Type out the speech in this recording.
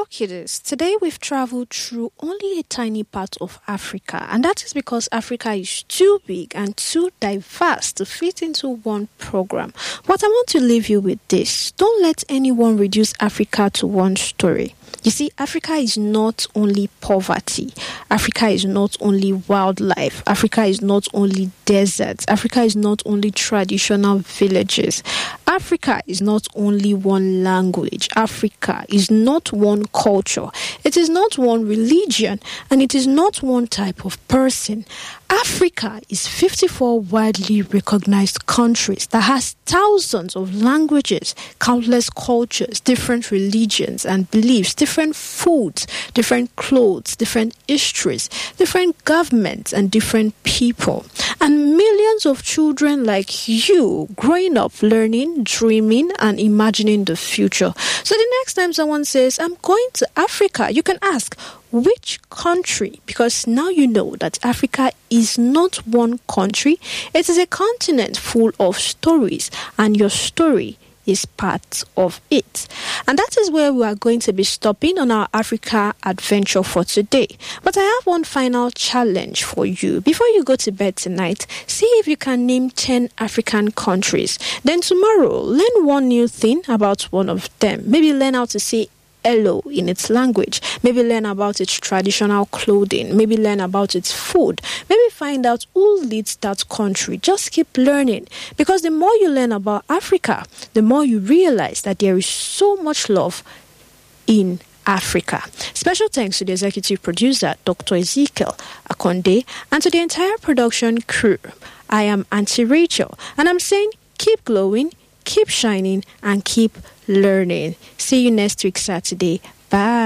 shock you this. Today we've traveled through only a tiny part of Africa, and that is because Africa is too big and too diverse to fit into one program. But I want to leave you with this. Don't let anyone reduce Africa to one story. You see, Africa is not only poverty. Africa is not only wildlife. Africa is not only deserts. Africa is not only traditional villages. Africa is not only one language. Africa is not one culture. It is not one religion. And it is not one type of person. Africa is 54 widely recognized countries that has thousands of languages, countless cultures, different religions and beliefs, different foods, different clothes, different histories, different governments and different people. And millions of children like you growing up learning, dreaming and imagining the future. So the next time someone says, I'm going to Africa, you can ask, which country? Because now you know that Africa is not one country. It is a continent full of stories, and your story is part of it. And that is where we are going to be stopping on our Africa adventure for today. But I have one final challenge for you. Before you go to bed tonight, see if you can name 10 African countries. Then tomorrow, learn one new thing about one of them. Maybe learn how to say hello in its language. Maybe learn about its traditional clothing. Maybe learn about its food. Maybe find out who leads that country. Just keep learning, because the more you learn about Africa, the more you realize that there is so much love in Africa. Special thanks to the executive producer, Dr. Ezekiel Akonde, and to the entire production crew. I am Auntie Rachel, and I'm saying keep glowing, keep shining, and keep learning. See you next week, Saturday. Bye.